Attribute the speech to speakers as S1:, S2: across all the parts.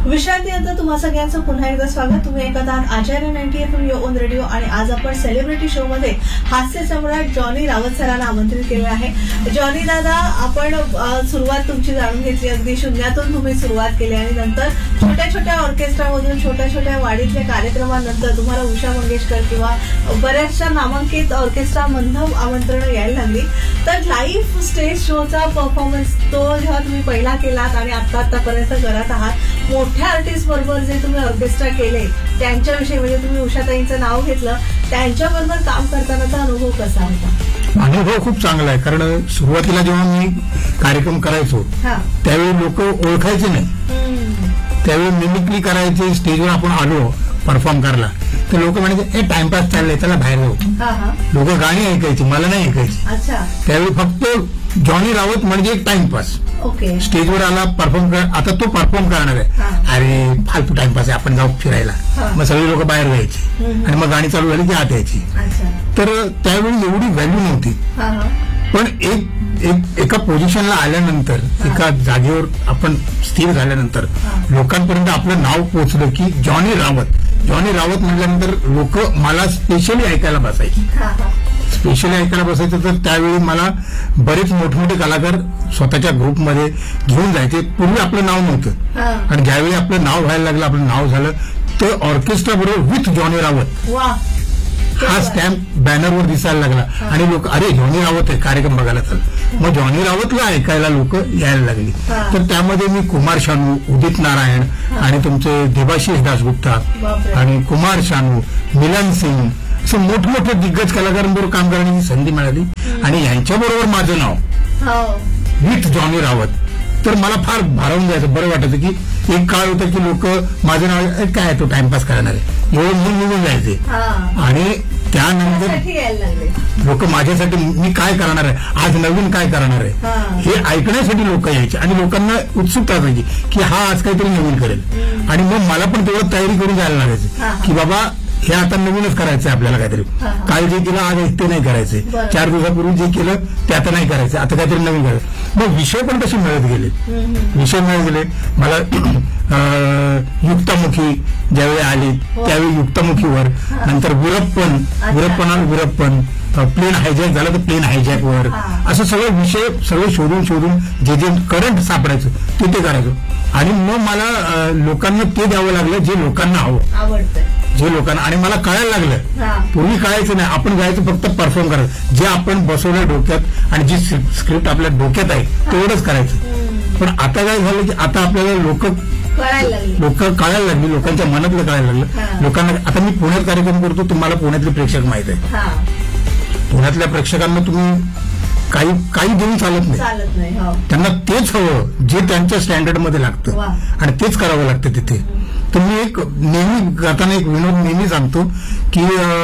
S1: विश्रांतीनंतर तुम्हा सगळ्यांचं पुन्हा एकदा स्वागत. तुम्ही ऐकत आहात आचार्य 90 FM युअर ओन रेडिओ आणि आज आपण सेलिब्रिटी शो मध्ये हास्य सम्राट जॉनी रावत सरांना आमंत्रित केलं आहे. जॉनी दादा, आपण सुरुवात तुमची जाणून घेतली. अगदी शून्यातून तुम्ही सुरुवात केली आणि नंतर छोट्या छोट्या ऑर्केस्ट्रामधून छोट्या छोट्या वाडीतल्या कार्यक्रमांनंतर तुम्हाला उषा मंगेशकर किंवा बऱ्याचशा नामांकित ऑर्केस्ट्रामधून आमंत्रण यायला लागली. तर लाईव्ह स्टेज शोचा परफॉर्मन्स तो जेव्हा तुम्ही पहिला केलात आणि आतापर्यंत करत आहात, मोठ्या आर्टिस्ट बरोबर जे तुम्ही ऑर्केस्ट्रा केले त्यांच्याविषयी, म्हणजे तुम्ही उषाताईंचं नाव घेतलं, त्यांच्याबरोबर काम करतानाचा अनुभव कसा होता?
S2: अनुभव खूप चांगला आहे. कारण सुरुवातीला जेव्हा मी कार्यक्रम करायचो त्यावेळी लोक ओळखायचे नाही. त्यावेळी मिमिक्री करायचे. स्टेजवर आपण आलो परफॉर्म करायला तर लोक म्हणायचे हे टाइमपास चाललंय, त्याला बाहेर जाऊ. लोक गाणी ऐकायची, मला नाही ऐकायची. त्यावेळी फक्त जॉनी रावत म्हणजे एक टाइमपास. स्टेजवर आला परफॉर्म कर, आता तो परफॉर्म करणार आहे, अरे फालतू टाइमपास आहे, आपण जाऊ फिरायला. मग सगळे लोक बाहेर जायचे आणि मग गाणी चालू झाली की आत यायची. तर त्यावेळी एवढी व्हॅल्यू नव्हती. पण एका पोझिशनला आल्यानंतर, एका जागेवर आपण स्थिर झाल्यानंतर लोकांपर्यंत आपलं नाव पोहोचलं की जॉनी रावत म्हटल्यानंतर लोक मला स्पेशली ऐकायला बसायचे. तर त्यावेळी मला बरेच मोठमोठे कलाकार स्वतःच्या ग्रुपमध्ये घेऊन जायचे. पूर्वी आपलं नाव नव्हतं आणि ज्यावेळी आपलं नाव व्हायला लागलं, आपलं नाव झालं, तर ऑर्केस्ट्रा बरोबर विथ जॉनी रावत हा स्टॅम्प बॅनरवर दिसायला लागला आणि लोक अरे जॉनी रावत आहे, कार्यक्रम बघायला चालला. मग जॉनी रावतला ऐकायला लोक यायला लागली. तर त्यामध्ये मी कुमार शानू, उदित नारायण आणि तुमचे देवाशीष दासगुप्ता आणि कुमार शानू, मिलन सिंग असे मोठमोठे दिग्गज कलाकारांबरोबर काम करण्याची संधी मिळाली आणि यांच्याबरोबर माझं नाव विथ जॉनी रावत. तर मला फार भारावून जायचं, बरं वाटायचं की एक काळ होता की लोक माझं नाव काय तो टाइमपास करणार आहे एवढं म्हणून निघून जायचे. आणि त्यानंतर लोक माझ्यासाठी मी काय करणार आहे, आज नवीन काय करणार आहे हे ऐकण्यासाठी लोक यायचे आणि लोकांना उत्सुकता असायची की हा आज काहीतरी नवीन करेल. आणि मग मला पण तेवढं तयारी करून जायला लागायचं की बाबा हे आता नवीनच करायचंय आपल्याला, काहीतरी काल जे केलं आज ते नाही करायचंय, 4 दिवसापूर्वी जे केलं ते आता नाही करायचं, आता काहीतरी नवीन करायचं. मग विषय पण तसे मिळत गेले. मला युक्तामुखी ज्यावेळी आली त्यावेळी युक्तामुखीवर, नंतर विरप्पन प्लेन हायजॅक झालं तर प्लेन हायजॅकवर, असं सगळे शोधून जे करंट सापडायचं ते करायचं. आणि मग मला लोकांना ते द्यावं लागलं जे लोकांना आवडतं, जे लोकांना. आणि मला कळायला लागलं, पूर्वी कळायचं नाही, आपण जायचं फक्त परफॉर्म करायचं, जे आपण बसवलं डोक्यात आणि जी स्क्रिप्ट आपल्या डोक्यात आहे तेवढंच करायचं. पण आता काय झालं की आता आपल्याला लोक कळायला लागली, लोकांच्या मनातलं कळायला लागलं. लोकांना आता मी पुण्यात कार्यक्रम करतो, तुम्हाला पुण्यातले प्रेक्षक माहित आहे. पुण्यातल्या प्रेक्षकांना तुम्ही काही देऊन चालत नाही. त्यांना तेच हवं जे त्यांच्या स्टँडर्डमध्ये लागतं आणि तेच करावं लागतं तिथे. तर मी नेहमी गाताना एक विनोद नेहमी सांगतो की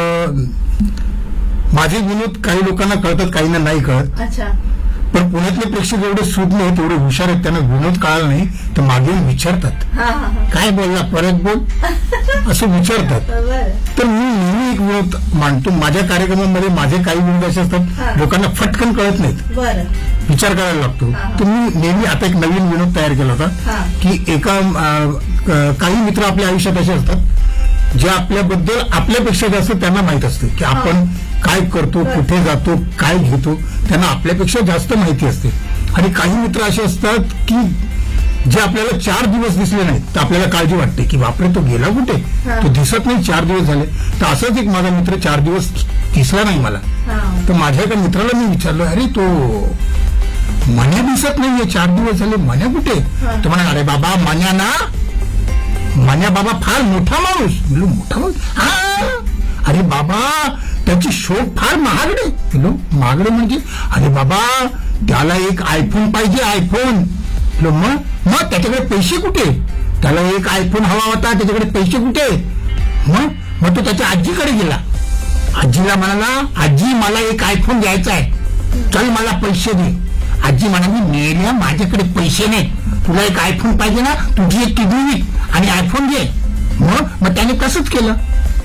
S2: माझे विनोद काही लोकांना कळतात, काहींना नाही कळत. पण पुण्यातले प्रेक्षक एवढे सुज्ञ आहेत, एवढे हुशार आहेत, त्यांना विनोद कळाला नाही तर मागे विचारतात काय बोलला, परत बोल असं विचारतात. तर मी नेहमी एक विनोद मांडतो माझ्या कार्यक्रमामध्ये. माझे काही विनोद असे असतात लोकांना फटकन कळत नाहीत, विचार करायला लागतो. तर मी नेहमी आता एक नवीन विनोद तयार केला होता की काही मित्र आपल्या आयुष्यात असे असतात जे आपल्याबद्दल आपल्यापेक्षा जास्त त्यांना माहित असते की आपण काय करतो, कुठे जातो, काय घेतो, त्यांना आपल्यापेक्षा जास्त माहिती असते. आणि काही मित्र असे असतात की जे आपल्याला 4 दिवस दिसले नाहीत तर आपल्याला काळजी वाटते की बापरे तो गेला कुठे, तो दिसत नाही, 4 दिवस झाले. तर असंच एक माझा मित्र 4 दिवस दिसला नाही मला. तर माझ्या एका मित्राला मी विचारलं, अरे तो मन्या दिसत नाहीये, 4 दिवस झाले, मन्या कुठे? तो म्हणा, अरे बाबा मन्या बाबा फार मोठा माणूस. मोठा माणूस? अरे बाबा त्याची शोक फार महागडे. महागडे म्हणजे? अरे बाबा त्याला एक आयफोन पाहिजे, आयफोन. मग त्याच्याकडे पैसे कुठे? त्याला एक आयफोन हवा होता, त्याच्याकडे पैसे कुठे? मग तो त्याच्या आजीकडे गेला. आजीला म्हणाला, आजी मला एक आयफोन घ्यायचा आहे, चल मला पैसे दे. आजी म्हणाली, मेल्या माझ्याकडे पैसे नाहीत, तुला एक आयफोन पाहिजे ना, तुझी एक किडनी विक आणि आयफोन घे. मग त्याने तसंच केलं.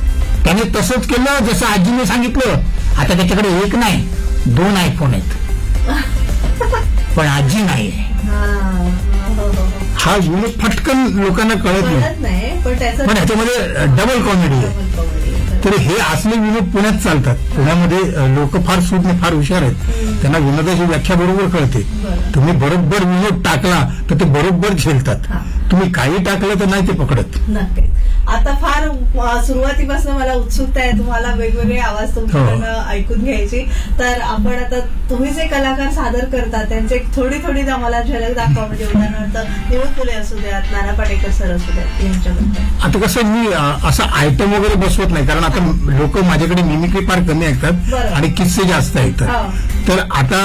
S2: जसं आजीने सांगितलं. आता त्याच्याकडे एक नाही 2 आयफोन आहेत, पण आजी नाही. हा विनोद फटकन लोकांना कळत नाही, पण ह्याच्यामध्ये डबल कॉमेडी आहे. तर हे असले विनोद पुण्यात चालतात. पुण्यामध्ये लोक फार सुज्ञ, फार हुशार आहेत. त्यांना विनोदाची व्याख्या बरोबर कळते. तुम्ही बरोबर विनोद टाकला तर ते बरोबर झेलतात. तुम्ही काही टाकलं तर नाही ते पकडत.
S1: आता फार सुरुवातीपासून मला उत्सुकता आहे तुम्हाला वेगवेगळे आवाज तुमच्याकडनं ऐकून घ्यायची. तर आपण आता तुम्ही जे कलाकार सादर करता त्यांचे थोडी आम्हाला झलक दाखवा. म्हणजे उदाहरणार्थ निळू फुले असू द्यात, नाना पाटेकर सर असू द्यात, यांच्याबद्दल.
S2: आता कसं मी असं आयटम वगैरे बसवत नाही, कारण आता लोक माझ्याकडे मिमिक्री फार कमी ऐकतात आणि किस्से जास्त ऐकतात. तर आता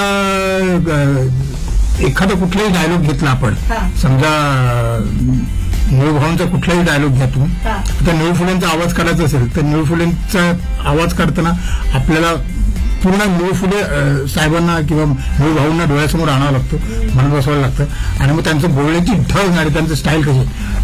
S2: एखादा कुठलाही डायलॉग घेतला आपण, समजा निळूभाऊंचा कुठलाही डायलॉग घ्या तुम्ही. आता निळू फुलेंचा आवाज काढायचा असेल तर निळू फुलेंचा आवाज काढताना आपल्याला पूर्ण निळू फुले साहेबांना किंवा निळू भाऊंना डोळ्यासमोर आणावं लागतं, म्हणून बसवायला लागतं. आणि मग त्यांचं बोलण्याची ढग आणि त्यांचं स्टाईल कशी,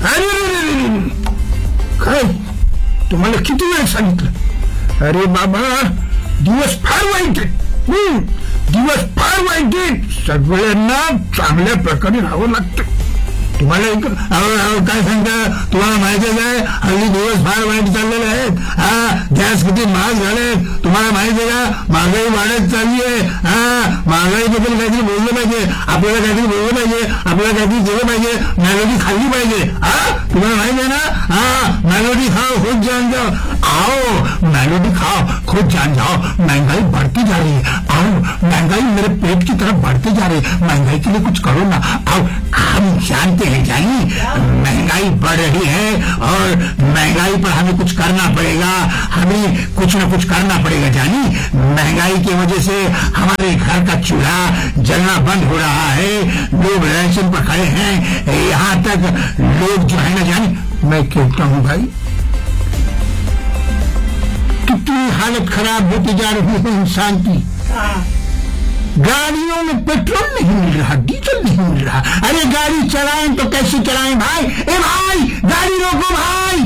S2: काय तुम्हाला किती वेळ सांगितलं, अरे बाबा दिवस फार वाईट आहे, दिवस फार वाईट आहे, सगळ्यांना चांगल्या प्रकारे राहावं लागतं. तुम्हाला काय सांगता, तुम्हाला माहिती आहे काय, हल्ली दिवस फार वाईट चाललेले आहेत. गॅस किती महाग झाले तुम्हाला माहिती आहे का, महागाई वाढत चालली आहे. महागाईबद्दल काहीतरी बोललं पाहिजे, आपल्याला काहीतरी बोललं पाहिजे, आपल्याला काहीतरी केलं पाहिजे, मॅलोडी खाल्ली पाहिजे. तुम्हाला माहिती आहे ना, मॅलोडी खाओ खुद जान जाओ, आओ मॅलोडी खाओ खुद जान जाओ, महंगाई बढ़ती जा रही है, आओ महंगाई मेरे पेट की तरफ बढ़ती जा रही है, महंगाई के लिए कुछ करो ना, आओ हम जानते हैं जानी महंगाई बढ़ रही है और महंगाई पर हमें कुछ करना पड़ेगा, हमें कुछ न कुछ करना पड़ेगा जानी, महंगाई की वजह से हमारे घर का चूल्हा जलना बंद हो रहा है, लोग राशन पर खड़े हैं, यहाँ तक लोग जो है ना जानी, मैं कहता हूँ भाई कितनी हालत खराब होती जा रही है इंसान की. गाड़ियों में पेट्रोल नहीं मिल रहा, डीजल नहीं मिल रहा. अरे गाड़ी चलाएं तो कैसे चलाएं भाई, ए भाई गाड़ी रोको भाई.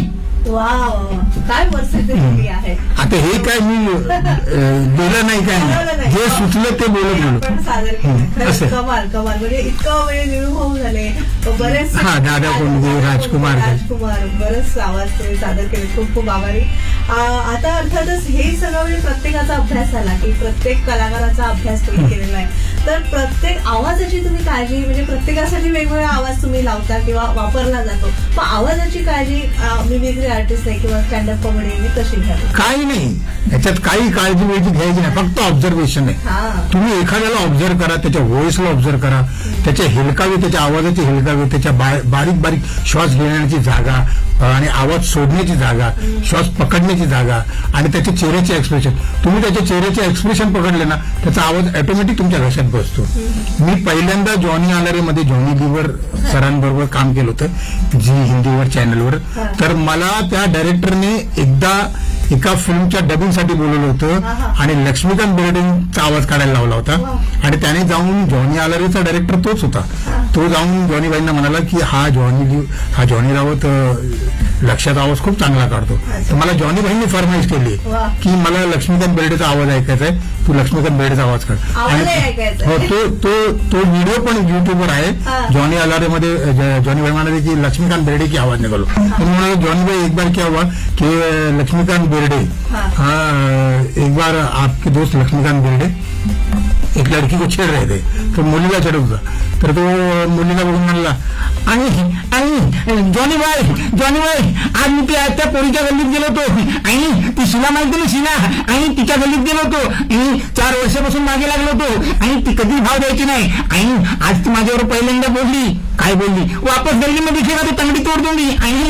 S1: काय परिस्थिती आहे.
S2: आता हे काय मी बोललं नाही, काय जे सुचलं ते बोलत गेलो.
S1: कमाल म्हणजे इतकं म्हणजे निळूभाऊ झाले, बरेच
S2: दादा कोंडगे, राजकुमार
S1: बरेच आवाज ते सादर केले. खूप आभारी. आता अर्थातच हे सगळं म्हणजे प्रत्येकाचा अभ्यास झाला की प्रत्येक कलाकाराचा अभ्यास तुम्ही केलेला आहे. तर प्रत्येक आवाजाची तुम्ही काळजी, म्हणजे प्रत्येकासाठी वेगवेगळा आवाज तुम्ही लावता किंवा वापरला जातो, मग आवाजाची काळजी मिमिक्री आर्टिस्ट आहे किंवा स्टँडअप कॉमेडी कशी घ्यावी?
S2: काही नाही, याच्यात काही काळजी वेळची घ्यायची नाही, फक्त ऑब्झर्वेशन आहे. तुम्ही एखाद्याला ऑब्झर्व करा, त्याच्या व्हॉइसला ऑब्झर्व करा, त्याच्या हेलकावे, त्याच्या आवाजाचे हेलकावे, त्याच्या बारीक बारीक श्वास घेण्याची जागा आणि आवाज सोडण्याची जागा, श्वास पकडण्याची जागा आणि त्याच्या चेहऱ्याचे एक्सप्रेशन. तुम्ही त्याच्या चेहऱ्याचे एक्सप्रेशन पकडले ना, त्याचा आवाज ऑटोमॅटिक तुमच्या घशात बसतो. मी पहिल्यांदा जॉनी आलारेमध्ये जॉनी लीवर सरांबरोबर काम केलं होतं, झी हिंदीवर चॅनलवर. तर मला त्या डायरेक्टरने एकदा एका फिल्मच्या डबिंगसाठी बोलवलं होतं आणि लक्ष्मीकांत बेर्डेंचा आवाज काढायला लावला होता. आणि त्याने जाऊन जॉनी आलारेचा डायरेक्टर तोच होता. तो जाऊन जॉनीबाईंना म्हणाला की हा जॉनी रावत लक्षात आवाज खूप चांगला काढतो. तर मला जॉनीबाईंनी फरमाईश केली की मला लक्ष्मीकांत बेर्डेचा आवाज ऐकायचा आहे, तू लक्ष्मीकांत बेर्डेचा आवाज काढ. आणि तो व्हिडिओ पण युट्यूबवर आहे. जॉनी आलारेमध्ये जॉनीबाई म्हणाले की लक्ष्मीकांत बेर्डे की आवाज निघालो. तर म्हणाले जॉनीबाई एक बार क्या हुआ कि लक्ष्मीकांत बेर्डे, एक बार आपके दोस्त लक्ष्मीकांत बेर्डे एक लड़की को छेड़ रहे थे, तो मुलीला छेडत होता. तर तो मुलीला बघून म्हणला, आणि जॉनी बाई आज मी त्या पोरीच्या गल्लीत गेलो होतो आणि ती शिला माहिती ना, शिला, आणि तिच्या गल्लीत गेलो होतो आणि 4 वर्षापासून मागे लागलो होतो आणि ती कधी भाव द्यायची नाही. आणि आज ती माझ्यावर पहिल्यांदा बोलली, काय बोलली, वापस गल्लीमध्ये ठेवा ते तंगडी तोड दोंडी.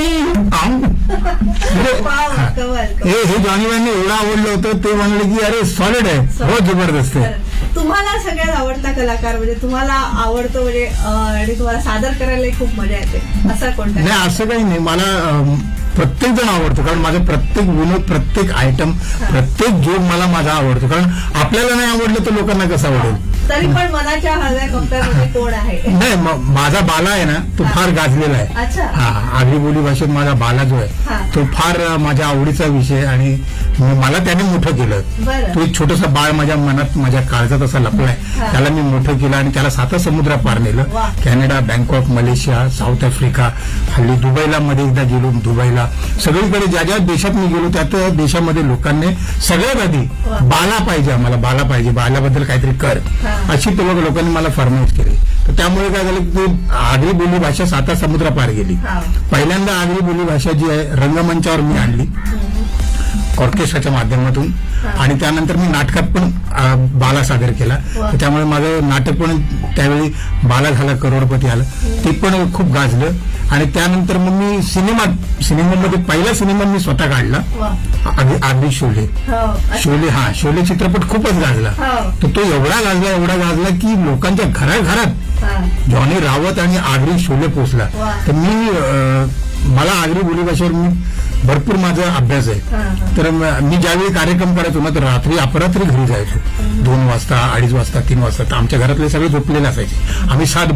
S2: हे जॉनीबाईंनी एवढं आवडलं होतं, ते म्हणले की अरे सॉलिड आहे, बहुत जबरदस्त आहे.
S1: तुम्हाला सगळ्यात आवडता कलाकार म्हणजे तुम्हाला आवडतो म्हणजे आणि तुम्हाला सादर करायला खूप मजा येते असा कोणता?
S2: नाही, असं काही नाही. मला प्रत्येक जण आवडतो, कारण माझा प्रत्येक विनोद, प्रत्येक आयटम, प्रत्येक जोक मला माझा आवडतो. कारण आपल्याला नाही आवडलं तर लोकांना कसं आवडेल.
S1: तरी पण मनाच्या हळव्या कप्प्यामध्ये कोण आहे?
S2: नाही, माझा बाला आहे ना, तो फार गाजलेला आहे. आगरी बोली भाषेत माझा बाला जो आहे तो फार माझ्या आवडीचा विषय आणि मला त्याने मोठं केलं. तो एक छोटंसं बाळ माझ्या मनात माझ्या काळजात असा लपलाय, त्याला मी मोठं केलं आणि त्याला 7 समुद्र पार नेलं. Canada, Bangkok, Malaysia, south Africa, हल्ली दुबईला मध्ये एकदा गेलो. दुबईला सगळीकडे ज्या ज्या देशात मी गेलो त्या त्या देशामध्ये लोकांनी सगळ्यात आधी बाला पाहिजे, आम्हाला बाला पाहिजे, बाल्याबद्दल काहीतरी कर, अशी ते लोकांनी मला फरमाईश केली. तर त्यामुळे काय झालं की आगरी बोली भाषा 7 समुद्र पार गेली. पहिल्यांदा आगरी बोली भाषा जी आहे रंगमंचावर मी आणली ऑर्केस्ट्राच्या माध्यमातून, आणि त्यानंतर मी नाटकात पण बाला सादर केला. त्यामुळे माझं नाटक पण त्यावेळी बाला झाला, करोडपती आलं, ते पण खूप गाजलं. आणि त्यानंतर मग मी सिनेमामध्ये पहिला सिनेमा मी स्वतः काढला, आगरी शोले. शोले चित्रपट खूपच गाजला. तर तो एवढा गाजला की लोकांच्या घराघरात जॉनी रावत आणि आगरी शोले पोचला. तर मला आगरी बोलीभाषेवर मी भरपूर माझा अभ्यास आहे. तर मी ज्यावेळी कार्यक्रम करायचो ना तर रात्री अपरात्री घरी जायचो, 2 वाजता, 2:30 वाजता, 3 वाजता. तर आमच्या घरातले सगळे झोपलेले असायचे. आम्ही 7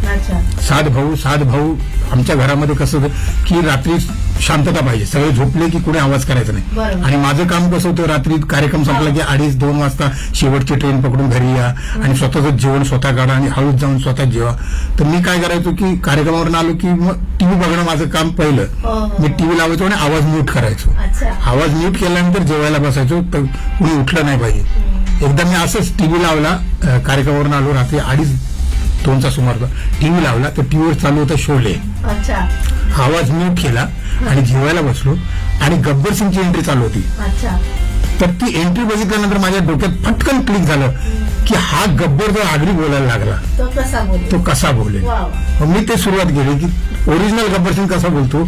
S2: भाऊ. आमच्या घरामध्ये कसं होतं की रात्री शांतता पाहिजे, सगळे झोपले की कुणी आवाज करायचा नाही. आणि माझं काम कसं होतं, रात्री कार्यक्रम संपला की 2:30-2 वाजता शेवटची ट्रेन पकडून घरी या आणि स्वतःचं जेवण स्वतः काढा आणि हळूच जाऊन स्वतः जेवा. तर मी काय करायचो की कार्यक्रमावरून आलो की मग टीव्ही बघणं माझं काम पहिलं. मी टीव्ही लावायचो आणि आवाज म्यूट करायचो. आवाज म्यूट केल्यानंतर जेवायला बसायचो, तर कुणी उठलं नाही पाहिजे. एकदा मी असंच टीव्ही लावला, कार्यक्रमावरून आलो रात्री 2:30चा सुमार टीव्ही लावला, तर टीव्हीवर चालू होता शोले. आवाज म्यूट केला आणि जेवायला बसलो आणि गब्बर सिंगची एंट्री चालू होती. तर ती एंट्री बघितल्यानंतर माझ्या डोक्यात फटकन क्लिक झालं की हा गब्बर जो आगरी बोलायला लागला तो कसा बोलेल. मी ते सुरुवात केली की ओरिजिनल गब्बर सिंग कसा बोलतो.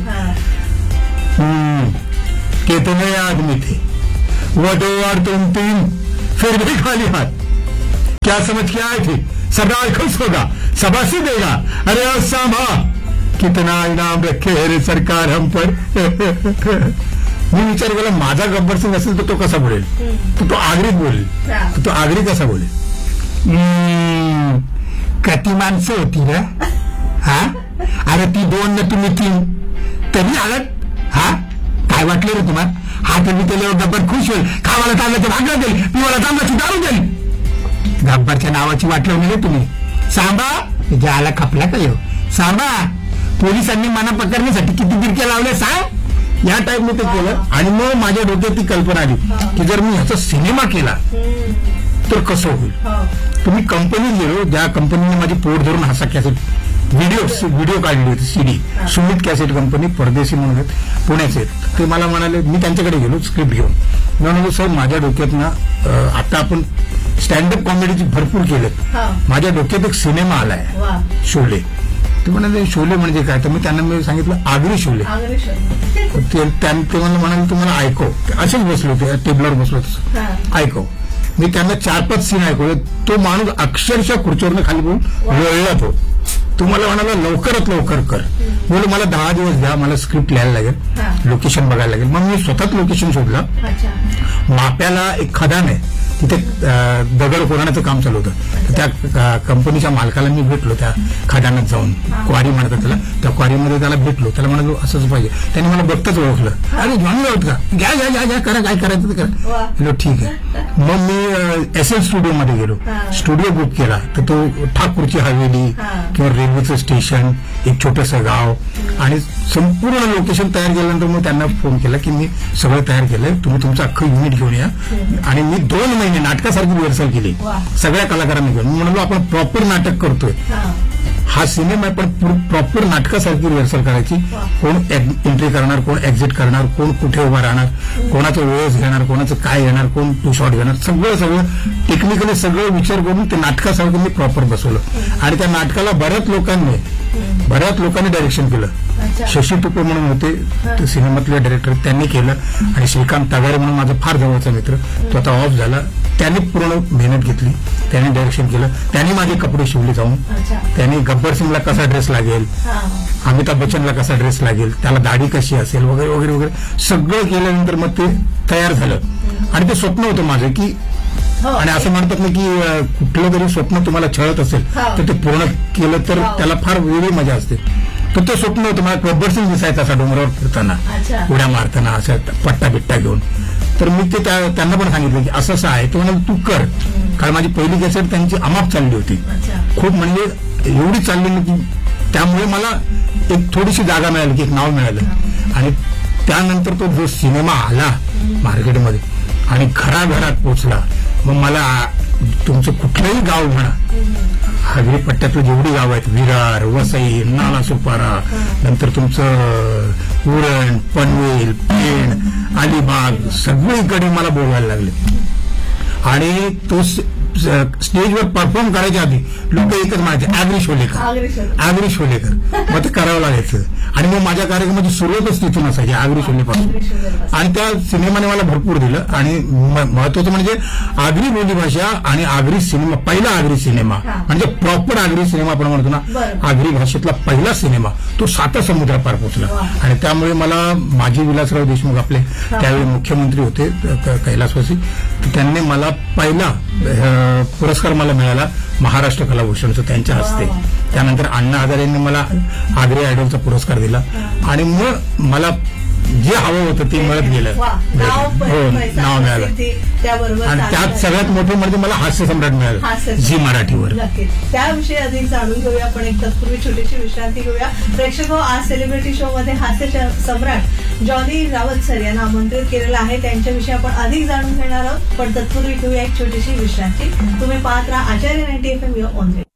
S2: कितने आदमी थे वो 2 और तुम 3 फिर भी खाली हाथ, क्या समझ के आए थे, सरदार खुश होगा, शाबाशी देगा, अरे सामा कितना इनाम रखे रे सरकार हम पर. मी विचार केला माझा गब्बर सिंग असेल तर तो कसा बोलेल, तर तो आगरीत बोलेल. तो आगरी कसा बोलेल. किती माणसं होती ना, हा अरे ती 2 न तुम्ही 3 तरी आलात, हा काय वाटलं रे तुम्हाला, हा तुम्ही त्याच्यावर गब्बर खुश होईल, खावाला तांब्याची भाकर देईल, पिवाला तांब्याची दारू देईल. गब्बरच्या नावाची वाटलं नाही तुम्ही. सांबा ज्याला खपला का येऊ सांबा, पोलिसांनी मना पकडण्यासाठी किती बिरक्या लावल्या सांग. या टाईपने ते केलं. आणि मग माझ्या डोक्यात ती कल्पना आली की जर मी ह्याचा सिनेमा केला तर कसं होईल. तर मी कंपनीत गेलो, ज्या कंपनीने माझी पोट धरून हसा कॅसेट व्हिडिओ काढली होती, CD, सुमित कॅसेट कंपनी, परदेशी म्हणून पुण्याचे. ते मला म्हणाले, मी त्यांच्याकडे गेलो स्क्रिप्ट घेऊन. मी म्हणालो सर माझ्या डोक्यात ना आता आपण स्टँडअप कॉमेडीची भरपूर केलेत, माझ्या डोक्यात एक सिनेमा आलाय शोले. ते म्हणाले शोले म्हणजे काय. तर मी त्यांना सांगितलं आगरी शोले. ते मला म्हणाले तुम्हाला ऐकव. असेच बसलो होते टेबलवर बसलो तसं ऐकव. मी त्यांना 4-5 सीन ऐकवले. तो माणूस अक्षरशः खुर्चीवरनं खाली बोलून लोळला. तो मला म्हणाला लवकरात लवकर कर. बोल मला 10 दिवस द्या, मला स्क्रिप्ट लिहायला लागेल, लोकेशन बघायला लागेल. मग मी स्वतःच लोकेशन शोधला. माप्याला एक खदान आहे, तिथे दगड कोरण्याचं काम चालू होतं. त्या कंपनीच्या मालकाला मी भेटलो, त्या खदानात जाऊन, क्वारी म्हणतात त्याला, त्या क्वारीमध्ये त्याला भेटलो. त्याला म्हणालो असंच पाहिजे. त्याने मला बघताच ओळखलं. अरे जॉनी राऊत का, घ्या घ्या घ्या करा, काय करायचं ते करा. बोलो ठीक आहे. मग मी SL स्टुडिओमध्ये गेलो, स्टुडिओ बुक केला. तर तो ठाकूरची हवेली किंवा रेल्वेचं स्टेशन, एक छोटंसं गाव आणि संपूर्ण लोकेशन तयार केल्यानंतर मग त्यांना फोन केला की मी सगळं तयार केलंय, तुम्ही तुमचं अख्खं युनिट घेऊन या. आणि मी 2 महिने नाटकासारखी रिहर्सल केली सगळ्या कलाकारांनी घेऊन. म्हणालो आपण प्रॉपर नाटक करतोय, हा सिनेमा आहे पण प्रॉपर नाटकासारखी रिहर्सल करायची. कोण एंट्री करणार, कोण एक्झिट करणार, कोण कुठे उभा राहणार, कोणाचं ओळख घेणार, कोणाचं काय घेणार, कोण 2 शॉट घेणार, सगळं टेक्निकली सगळं विचार करून ते नाटकासारखं मी प्रॉपर बसवलं. आणि त्या नाटकाला बऱ्याच लोकांनी डायरेक्शन केलं. शशी तुपे म्हणून होते ते सिनेमातले डायरेक्टर, त्यांनी केलं. आणि श्रीकांत तगारे म्हणून माझा फार जवळचा मित्र, तो आता ऑफ झाला, त्यांनी पूर्ण मेहनत घेतली, त्यांनी डायरेक्शन केलं. त्यांनी माझे कपडे शिवले जाऊन, त्यांनी गब्बर सिंगला कसा ड्रेस लागेल, अमिताभ बच्चनला कसा ड्रेस लागेल, त्याला दाढी कशी असेल वगैरे वगैरे वगैरे सगळं केल्यानंतर मग ते तयार झालं. आणि ते स्वप्न होतं माझं की, आणि असं म्हणतात ना की कुठलं तरी स्वप्न तुम्हाला छळत असेल तर ते पूर्ण केलं तर त्याला फार वेगळी मजा असते. तर ते स्वप्न होतं मला गब्बर सिंग दिसायचं असा डोंगरावर फिरताना, उड्या मारताना, असं पट्टा बिट्टा घेऊन. तर तर मी ते त्यांना पण सांगितलं की असं असं आहे. तो म्हणाल तू कर, कारण माझी पहिली कॅसेट त्यांची अमाप चालली होती, खूप म्हणजे एवढी चालली की त्यामुळे मला एक थोडीशी जागा मिळाली, की एक नाव मिळालं. आणि त्यानंतर तो जो सिनेमा आला मार्केटमध्ये आणि घराघरात पोचला, मग मला तुमचं कुठलंही गाव म्हणा, हागरी पट्ट्यातलं जेवढी गाव आहेत, विरार, वसई, नालासोपारा, नंतर तुमचं उरण, पनवेल, पेण, अलिबाग, सगळीकडे मला बोलवायला लागले. आणि तो स्टेजवर परफॉर्म करायच्या आधी लोक एकच म्हणायचे आगरी शोलेकर. मग ते करावं लागायचं. आणि मग माझ्या कार्यक्रमाची सुरुवातच तिथून असायची, आगरी शोलेपासून. आणि त्या सिनेमाने मला भरपूर दिलं. आणि महत्वाचं म्हणजे आगरी बोलीभाषा आणि आगरी सिनेमा, पहिला आगरी सिनेमा म्हणजे प्रॉपर आगरी सिनेमा आपण म्हणतो ना, आगरी भाषेतला पहिला सिनेमा, तो 7 समुद्रापार पोहोचला. आणि त्यामुळे मला माजी विलासराव देशमुख आपले त्यावेळी मुख्यमंत्री होते कैलासवासी, त्यांनी मला पहिला पुरस्कार मला मिळाला महाराष्ट्र कलाभूषणचा त्यांच्या हस्ते. त्यानंतर अण्णा हजारे यांनी मला आगरी आयडॉलचा पुरस्कार दिला. आणि मग मला जे हवं होतं ते मिळत गेलं, नाव मिळालं. आणि त्यात सगळ्यात मोठं म्हणजे मला हास्य सम्राट मिळालं झी मराठीवर.
S1: त्याविषयी अधिक जाणून घेऊया, पण एक तत्पूर्वी छोटीशी विश्रांती घेऊया. प्रेक्षक आज सेलिब्रिटी शो मध्ये हास्य सम्राट जॉनी रावत सर यांना आमंत्रित केलेलं आहे. त्यांच्याविषयी आपण अधिक जाणून घेणार आहोत, पण तत्पूर्वी घेऊया एक छोटीशी विश्रांती. तुम्ही पाहत राहा आचार्य 90 FM ऑन.